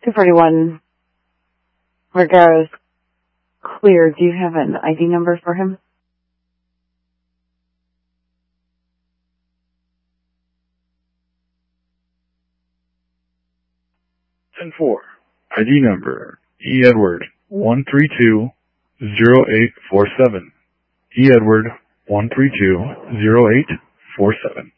241 Vergara's clear. Do you have an ID number for him? 10-4. ID number E. Edward 1320847. E. Edward 1320847.